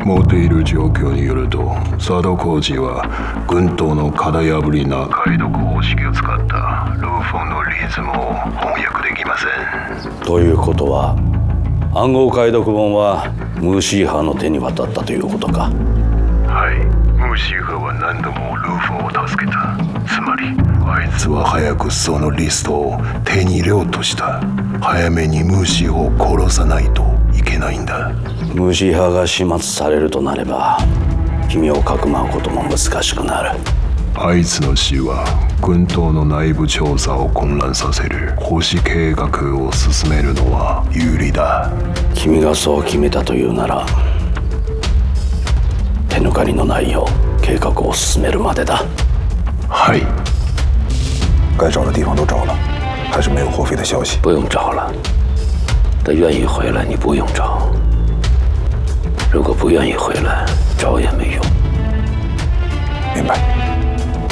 持っている状況によると佐渡浩二は軍刀の型破りな解読方式を使ったルーフォンのリズムを翻訳できません。 ということは暗号解読本はムーシーハーの手に渡ったということか。 はい、ムーシーハーは何度もルーフォンを助けた。つまりあいつは早くそのリストを手に入れようとした。早めにムーシーを殺さないといけないんだ。 ムーシーハーが始末されるとなれば君をかくまうことも難しくなる。 あいつの死は軍刀の内部調査を混乱させる。星計画を進めるのは有利だ。 君がそう決めたというなら手抜かりのないよう計画を進めるまでだ。 はい。 该找的地方都找了，还是没有霍飞的消息。 不用找了，他愿意回来，你不用找。如果不愿意回来，找也没用。 明白。